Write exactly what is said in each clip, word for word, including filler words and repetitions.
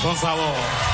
con sabor.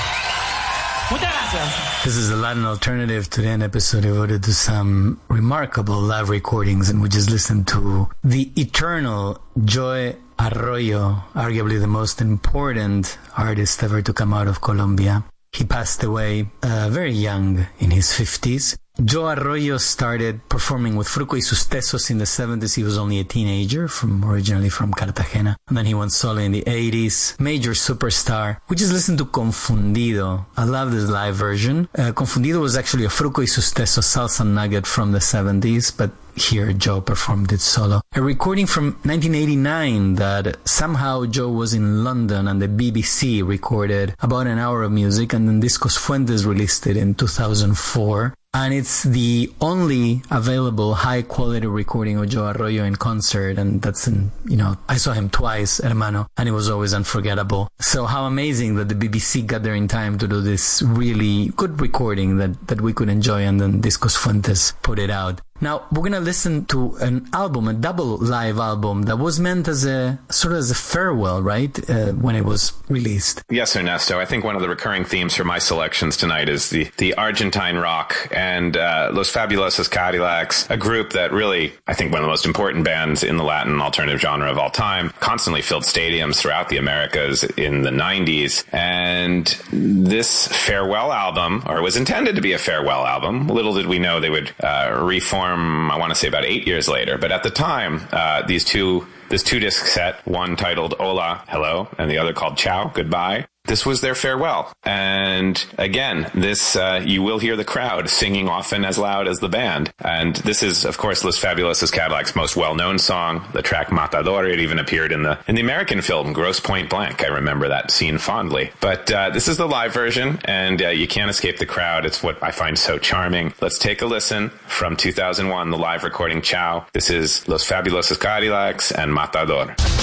Muchas gracias. This is a Latin alternative to an episode devoted to some remarkable live recordings, and we just listened to the eternal Joe Arroyo, arguably the most important artist ever to come out of Colombia. He passed away uh, very young, in his fifties. Joe Arroyo started performing with Fruco y sus Tesos in the seventies. He was only a teenager, from originally from Cartagena. And then he went solo in the eighties. Major superstar. We just listened to Confundido. I love this live version. Uh, Confundido was actually a Fruco y sus Tesos salsa nugget from the seventies, but here Joe performed it solo. A recording from nineteen eighty-nine that somehow Joe was in London and the B B C recorded about an hour of music, and then Discos Fuentes released it in two thousand four. And it's the only available high-quality recording of Joe Arroyo in concert, and that's in, you know, I saw him twice, hermano, and it was always unforgettable. So how amazing that the B B C got there in time to do this really good recording that, that we could enjoy, and then Discos Fuentes put it out. Now, we're going to listen to an album, a double live album that was meant as a sort of as a farewell, right, uh, when it was released. Yes, Ernesto. I think one of the recurring themes for my selections tonight is the, the Argentine rock and uh, Los Fabulosos Cadillacs, a group that really, I think one of the most important bands in the Latin alternative genre of all time, constantly filled stadiums throughout the Americas in the nineties. And this farewell album, or it was intended to be a farewell album, little did we know they would uh, reform I want to say about eight years later. But at the time, uh, these two, this two disc set, one titled Hola, Hello, and the other called Ciao, Goodbye. This was their farewell. And again, this, uh, you will hear the crowd singing often as loud as the band. And this is, of course, Los Fabulosos Cadillac's most well-known song, the track Matador. It even appeared in the, in the American film, Grosse Pointe Blank. I remember that scene fondly. But, uh, this is the live version, and, uh, you can't escape the crowd. It's what I find so charming. Let's take a listen from two thousand one, the live recording Ciao. This is Los Fabulosos Cadillacs and Matador.